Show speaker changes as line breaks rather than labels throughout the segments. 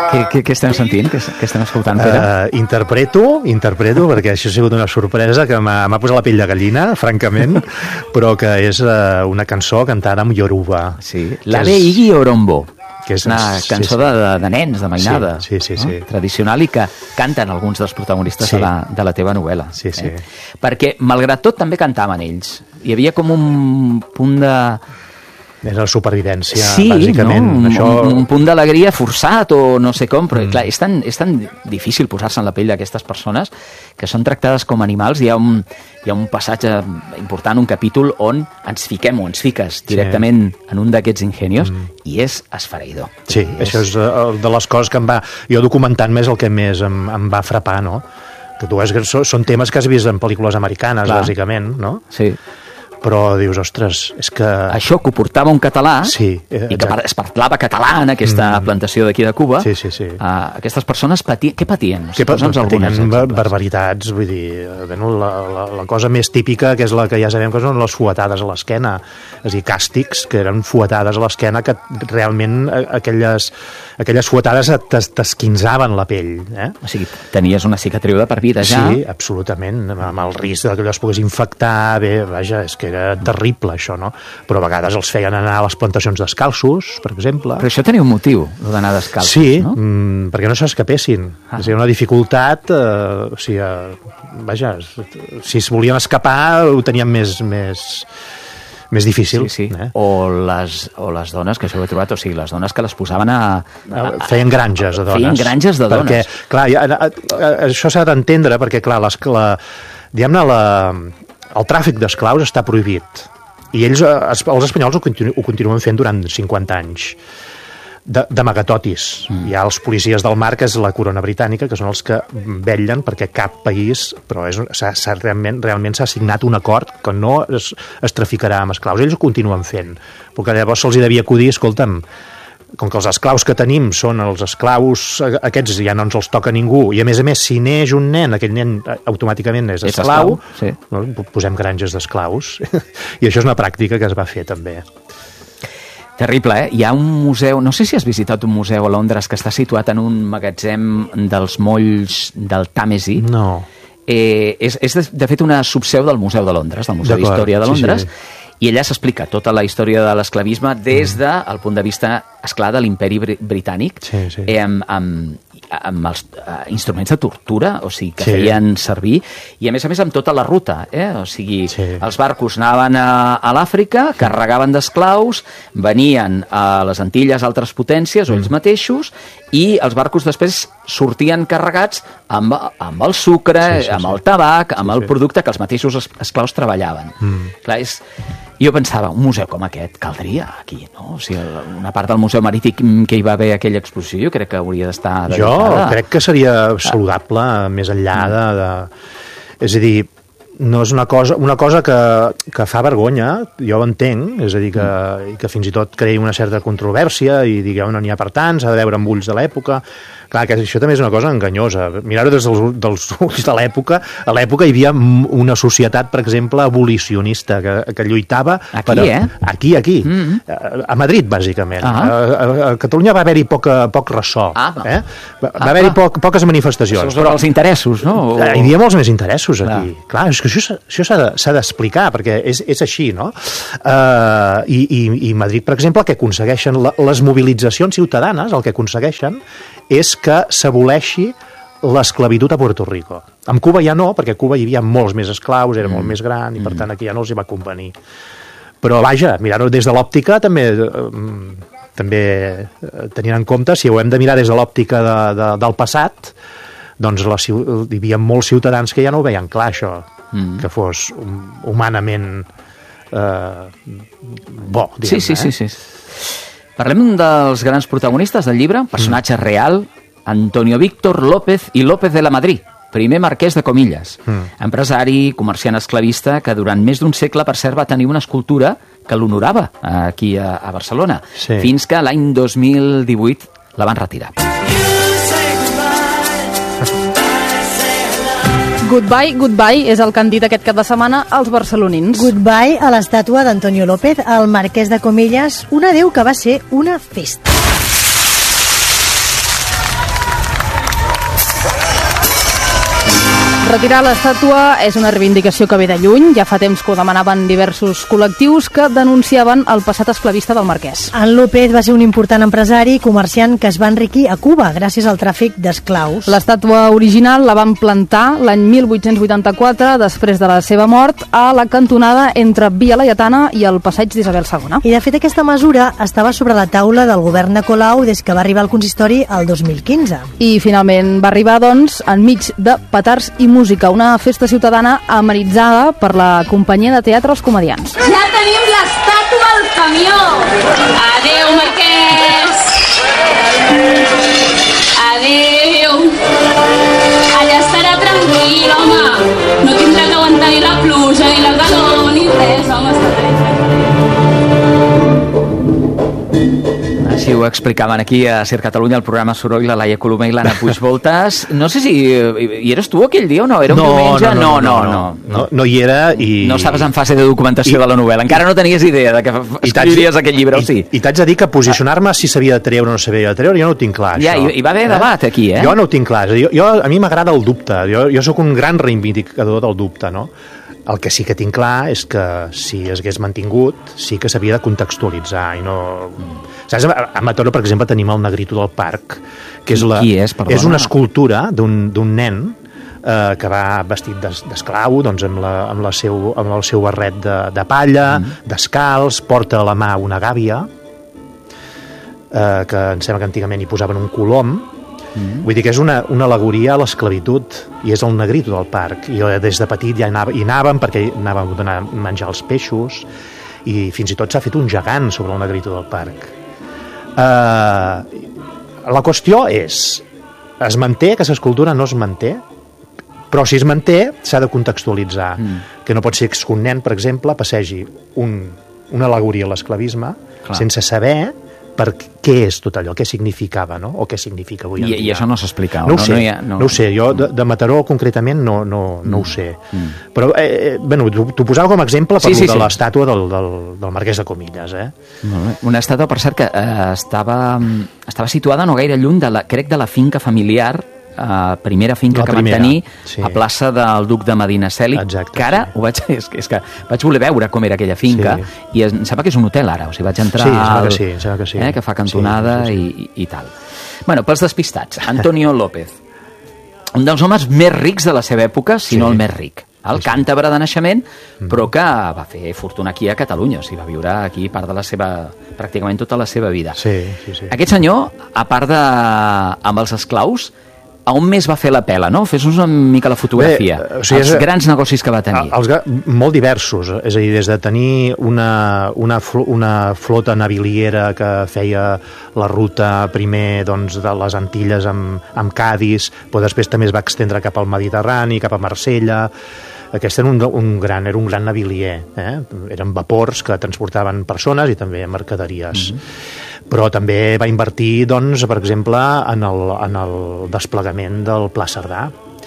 Què estem sentint? Què estem escoltant, Pere?
Interpreto, perquè això ha sigut una sorpresa que m'ha posat la pell de gallina, francament, però que és una cançó cantada en Yoruba.
Sí, l'Ave Igi Orombo.
Que és
una cançó de nens, de mainada,
sí.
tradicional, i que canten alguns dels protagonistes de la teva novel·la.
Sí.
Perquè, malgrat tot, també cantaven ells. Hi havia com un punt de...
És la supervivència, bàsicament.
No?
Això...
Un punt d'alegria forçat o no sé com, però clar, és tan difícil posar-se en la pell d'aquestes persones que són tractades com animals. Hi ha un passatge important, un capítol on ens fiquem o ens fiques directament en un d'aquests ingenios i és esfereïdor.
Sí, això és de les coses que em va... Jo documentant més el que més em va frapar, no? Que tu veus que són temes que has vist en pel·lícules americanes, bàsicament, no?
Sí.
Però dius, ostres, és que...
Això que ho portava un català, i que es parlava català en aquesta plantació d'aquí de Cuba, aquestes persones què patien?
Patien barbaritats, vull dir, la cosa més típica, que és la que ja sabem que són les fuetades a l'esquena, és a dir, càstigs, que eren fuetades a l'esquena, que realment aquelles fuetades t'esquinzaven la pell.
O sigui, tenies una cicatriu de per vida ja?
Sí, absolutament, amb el risc que allò es pogués infectar, vaja, és que era terrible això, no? Però a vegades els feien anar a les plantacions descalços, per exemple.
Però això tenia un motiu, d'anar descalços, no?
Sí, perquè no s'escapessin. És una dificultat, vaja, si es volien escapar ho tenien més difícil.
Sí. O les dones, que això ho he trobat, o sigui, les dones que les posaven
feien granges de dones.
Feien granges de dones.
Perquè, clar, això s'ha d'entendre, perquè, clar, diguem-ne, el tràfic d'esclaus està prohibit i ells, els espanyols, ho continuen fent durant 50 anys d'amagatotis. Hi ha els policies del mar, que és la corona britànica, que són els que vetllen perquè cap país, però realment s'ha signat un acord que no es traficarà amb esclaus. Ells ho continuen fent, perquè llavors se'ls devia acudir, escolta'm, com que els esclaus que tenim són els esclaus, aquests ja no ens els toca ningú, i a més, si neix un nen, aquell nen automàticament és esclau, posem granges d'esclaus. I això és una pràctica que es va fer també.
Terrible, Hi ha un museu, no sé si has visitat un museu a Londres que està situat en un magatzem dels molls del Tàmesi.
No.
És de fet una subseu del Museu de Londres, del Museu d'Història de Londres, i allà s'explica tota la història de l'esclavisme des del punt de vista, esclar, de l'imperi britànic, amb els instruments de tortura, o sigui, que feien servir, i a més amb tota la ruta, o sigui, els barcos anaven a l'Àfrica, carregaven d'esclaus, venien a les Antilles altres potències, o ells mateixos, i els barcos després sortien carregats amb el sucre, amb el tabac, amb el producte que els mateixos esclaus treballaven. Clar, jo pensava, un museu com aquest caldria aquí, no? O sigui, una part del Museu Marítim que hi va haver aquella exposició, jo crec que hauria d'estar dedicada.
Jo crec que seria saludable, més enllà de... És a dir, no és una cosa que fa vergonya, jo ho entenc, és a dir, que fins i tot creï una certa controvèrsia i digueu, no n'hi ha per tant, s'ha de veure amb ulls de l'època. Clar, que això també és una cosa enganyosa. Mirar-ho des dels ulls de l'època. A l'època hi havia una societat, per exemple, abolicionista, que lluitava...
Aquí,
Aquí. A Madrid, bàsicament. A Catalunya va haver-hi poc ressò. Va haver-hi poques manifestacions.
Sobre els interessos, no?
Hi havia molts més interessos aquí. Clar, és que això s'ha d'explicar, perquè és així, no? I Madrid, per exemple, el que aconsegueixen les mobilitzacions ciutadanes, el que aconsegueixen és que s'aboleixi l'esclavitud a Puerto Rico. Amb Cuba ja no, perquè a Cuba hi havia molts més esclaus, era molt més gran, i per tant aquí ja no els hi va convenir. Però vaja, mirar-ho des de l'òptica també tenint en compte, si ho hem de mirar des de l'òptica del passat, doncs hi havia molts ciutadans que ja no ho veien clar, això, que fos humanament bo, diguem-ne.
Sí. Parlem dels grans protagonistes del llibre, personatge real, Antonio Víctor López i López de la Madrid, primer marquès de Comillas, empresari, comerciant esclavista, que durant més d'un segle, per cert, va tenir una escultura que l'honorava aquí a Barcelona, fins que l'any 2018 la van retirar.
Goodbye, goodbye és el que han dit aquest cap de setmana als barcelonins.
Goodbye a l'estàtua d'Antonio López, el marquès de Comillas, un adéu que va ser una festa.
Retirar l'estàtua és una reivindicació que ve de lluny. Ja fa temps que ho demanaven diversos col·lectius que denunciaven el passat esclavista del Marquès.
En López va ser un important empresari i comerciant que es va enriquir a Cuba gràcies al tràfic d'esclaus.
L'estàtua original la van plantar l'any 1884, després de la seva mort, a la cantonada entre Via Laietana i el passeig d'Isabel II.
I de fet aquesta mesura estava sobre la taula del govern de Colau des que va arribar al consistori el 2015.
I finalment va arribar, doncs, enmig de petards i música, una festa ciutadana amenitzada per la companyia de teatre Els Comediants.
Ja tenim l'estàtua al camió! Adéu, Marquès! Adéu! Allà estarà tranquil, home! No tindrà que aguantar ni la pluja, ni la calor, ni res, home, està
Així ho explicaven aquí a Ser Catalunya, el programa Soroll, la Laia Colomer i l'Anna Puigvoltas. No sé si hi eres tu aquell dia o no? Era un diumenge?
No hi era i...
No estaves en fase de documentació de la novel·la. Encara no tenies idea de que escriviries aquell llibre, o sí?
I t'haig de dir que posicionar-me si s'havia de treure o no s'havia de treure, jo no ho tinc clar,
ja,
això.
Hi va haver debat aquí,
Jo no ho tinc clar. A mi m'agrada el dubte. Jo sóc un gran reivindicador del dubte, no? El que sí que tinc clar és que si es hagués mantingut sí que s'havia de contextualitzar i no... Saps? A Mataró, per exemple, tenim el Negrito del Parc, que és és una escultura d'un nen que va vestit d'esclau, doncs amb el seu barret de palla, descalç, porta a la mà una gàbia, que em sembla que antigament hi posaven un colom. Vull dir que és una al·legoria a l'esclavitud i és el Negrito del Parc. I jo des de petit ja hi anàvem perquè anàvem a donar menjar als peixos i fins i tot s'ha fet un gegant sobre el Negrito del Parc. La qüestió és, es manté aquesta escultura, no es manté, però si es manté s'ha de contextualitzar, que no pot ser que un nen, per exemple, passegi una al·legoria a l'esclavisme sense saber per què és tot allò, què significava, no? O què significa avui en dia.
I això no s'explica.
No ho sé, jo de Mataró concretament no ho sé. Però, t'ho posava com a exemple per de l'estàtua del Marquès de Comillas.
Una estàtua, per cert, que estava situada no gaire lluny, crec, de la finca familiar, primera finca que van tenir a plaça del Duc de Medinaceli, que ara és que vaig voler veure com era aquella finca i em sembla que és un hotel ara, o sigui, vaig entrar que fa cantonada i tal. Bueno, pels despistats, Antonio López, un dels homes més rics de la seva època, si no el més ric, el càntabre de naixement, però que va fer fortuna aquí a Catalunya, o sigui, va viure aquí part de la seva, pràcticament tota la seva vida. Aquest senyor, a part amb els esclaus, a on més va fer la pela, no? Fes-nos una mica la fotografia. Els grans negocis que va tenir.
Molt diversos, és a dir, des de tenir una flota naviliera que feia la ruta primer de les Antilles amb Cadis, però després també es va extendre cap al Mediterrani, cap a Marsella. Aquest era un gran navilier. Eren vapors que transportaven persones i també mercaderies. Però també va invertir, doncs, per exemple, en el desplegament del Pla Cerdà.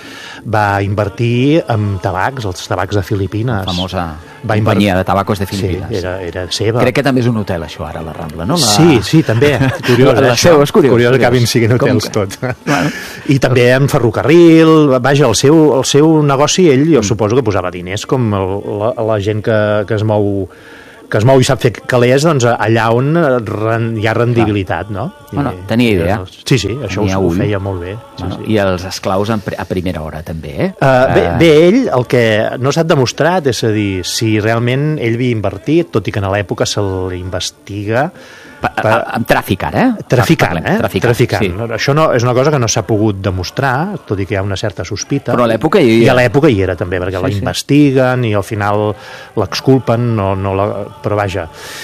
Va invertir en tabacs, els tabacs de Filipines.
La famosa companyia de tabacos de Filipines.
Sí, era seva.
Crec que també és un hotel, això, ara, la Rambla, no?
Sí, també. Curiós,
és
curiós que acabin siguin hotels tots. I també en ferrocarril, vaja, el seu negoci, ell, jo suposo que posava diners, com la gent que es mou i sap fer calés, doncs allà on hi ha rendibilitat, no?
Bueno, tenia idea.
Sí, això ho feia molt bé.
I els esclaus a primera hora, també,
Bé, ell, el que no s'ha demostrat és a dir, si realment ell havia invertit, tot i que a l'època se l'investiga...
Amb tràfic, ara,
Traficant. Això és una cosa que no s'ha pogut demostrar, tot i que hi ha una certa sospita.
Però a l'època hi era.
I a l'època hi era, també, perquè la investiguen i al final l'exculpen, però vaja.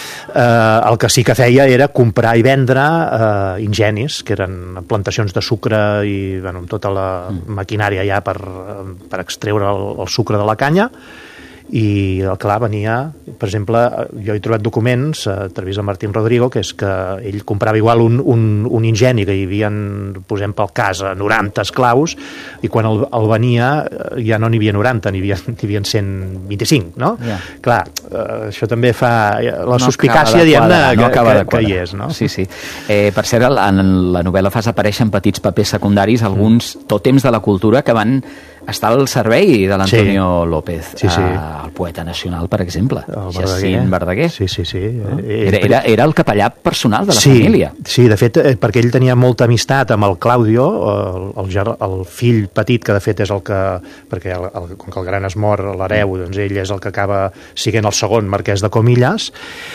El que sí que feia era comprar i vendre ingenis, que eren plantacions de sucre i amb tota la maquinària ja per extreure el sucre de la canya. I clar, venia, per exemple, jo he trobat documents a través de Martín Rodrigo, que és que ell comprava igual un ingeni que hi havia, posem pel cas, 90 esclaus, i quan el venia ja no n'hi havia 90, n'hi havia 125, no? Clar, això també fa la suspicàcia, diguem-ne, que hi és, no?
Sí. Per cert, en la novel·la fas aparèixer en petits papers secundaris alguns tòtems de la cultura que van està al servei de l'Antonio López,
sí.
el poeta nacional, per exemple, Jacint Verdaguer.
Sí.
No? Era el capellà personal de la família.
Sí, de fet, perquè ell tenia molta amistat amb el Claudio, el fill petit, que de fet és el que, perquè com que el gran es mor, l'hereu, doncs ell és el que acaba sent el segon marquès de Comillas,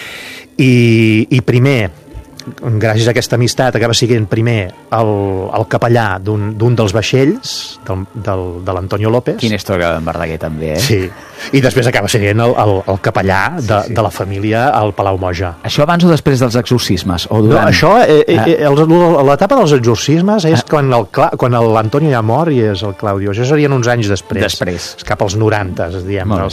i primer, gràcies a aquesta amistat, acaba sent primer el capellà d'un dels vaixells de l'Antonio López.
Quina història d'en Verdaguer, també, eh?
Sí, i després acaba sent el capellà de la família al Palau Moja.
Això abans o després dels exorcismes? O durant...
No, això, l'etapa dels exorcismes és quan l'Antonio ja mor i és el Claudio. Això serien uns anys després. És cap als 90, diguem, del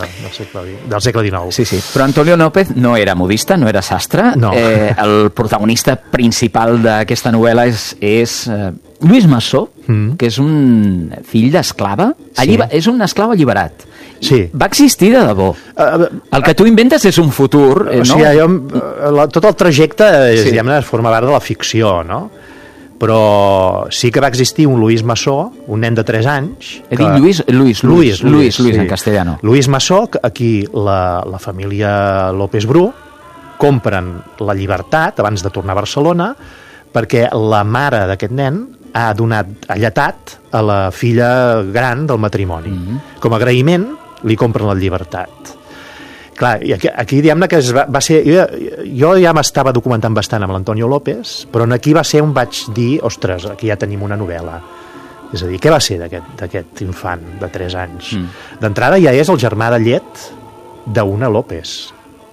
segle XIX.
Sí. Però Antonio López no era modista, no era sastre.
No.
El protagonista principal d'aquesta novel·la és Lluís Massó, que és un fill d'esclava. És un esclau alliberat.
Sí.
Va existir de debò. El que tu inventes és un futur, no?
O sigui, tot el trajecte diguem-ne, forma part de la ficció, no? Però sí que va existir un Lluís Massó, un nen de 3 anys...
He dit Lluís en castellano.
Lluís Massó, aquí la família López Bru compren la llibertat abans de tornar a Barcelona perquè la mare d'aquest nen ha lletat a la filla gran del matrimoni. Com a agraïment li compren la llibertat. Clar, i aquí diguem-ne que va ser... Jo ja m'estava documentant bastant amb l'Antonio López, però aquí va ser on vaig dir, ostres, aquí ja tenim una novel·la. És a dir, què va ser d'aquest infant de 3 anys? D'entrada ja és el germà de llet d'una López,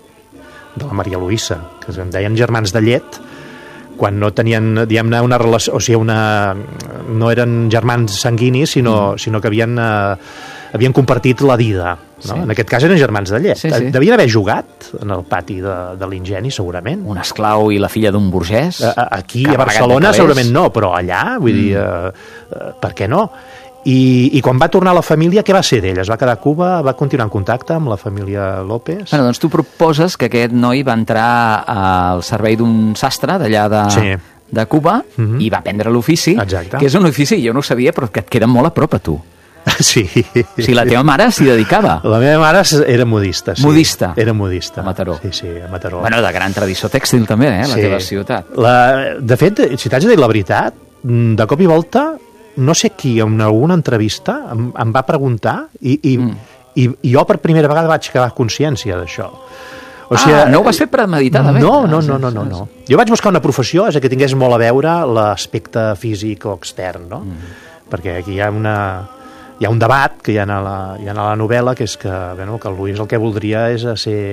de la Maria Luisa, que em deien germans de llet quan no tenien, diguem-ne, una relació, o sigui, no eren germans sanguinis, sinó que havien compartit la vida, no? En aquest cas eren germans de llet. Devien haver jugat en el pati de l'Ingeni, segurament.
Un esclau i la filla d'un burgès?
Aquí, a Barcelona, segurament no, però allà, vull dir, per què no? I quan va tornar a la família, què va ser d'ell? Es va quedar a Cuba? Va continuar en contacte amb la família López?
Bueno, doncs tu proposes que aquest noi va entrar al servei d'un sastre d'allà de Cuba i va aprendre l'ofici, que és un ofici, jo no ho sabia, però que et queda molt a prop a tu.
Sí.
O sigui, la teva mare s'hi dedicava.
La meva mare era modista, sí.
Modista?
Era modista.
A Mataró.
Sí, a Mataró.
Bueno, de gran tradició tèxtil també, la teva ciutat.
De fet, si t'haig de dir la veritat, de cop i volta, no sé qui, en alguna entrevista em va preguntar i jo per primera vegada vaig quedar consciència d'això. O sigui,
no ho vas fer premeditadament?
No. Jo vaig buscar una professió que tingués molt a veure l'aspecte físic o extern, no? Perquè aquí hi ha un debat que hi ha a la novel·la, que és que el Lluís el que voldria és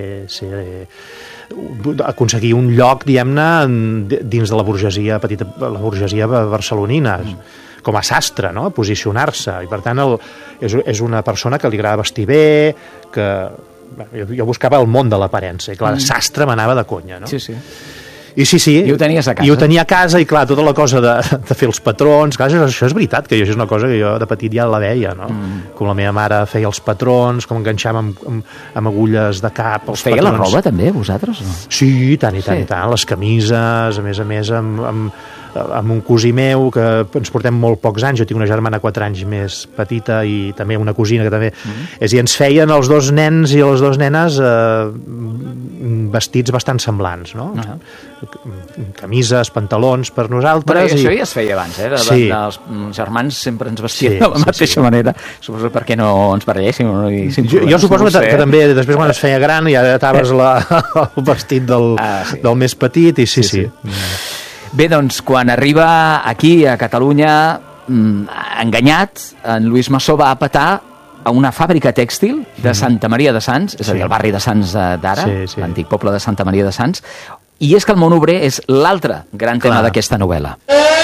aconseguir un lloc, diguem-ne, dins de la burgesia barcelonina, com a sastre, no? Posicionar-se, i per tant és una persona que li agrada vestir bé, que jo buscava el món de l'aparença, i clar, sastre m'anava de conya, no?
Sí.
I sí.
I ho tenies a casa.
I ho tenia a casa, i clar, tota la cosa de fer els patrons, clar, això és veritat, que això és una cosa que jo de petit ja la veia, no? Com la meva mare feia els patrons, com enganxàvem amb agulles de cap els patrons.
Us feia la roba també, vosaltres? No?
Sí, i tant, les camises, a més amb un cosí meu que ens portem molt pocs anys, jo tinc una germana 4 anys més petita i també una cosina que també és, i ens feien els dos nens i les dues nenes vestits bastant semblants, no? Camises, pantalons per nosaltres.
Això ja es feia abans, els germans sempre ens vestien de la mateixa manera, suposo perquè no ens baralléssim.
Jo suposo que també després quan es feia gran ja ataves el vestit del més petit, i sí.
Bé, doncs, quan arriba aquí, a Catalunya, enganyat, en Lluís Massó va a petar a una fàbrica tèxtil de Santa Maria de Sants, és a dir, el barri de Sants d'ara, l'antic poble de Santa Maria de Sants, i és que el món obrer és l'altre gran tema d'aquesta novel·la.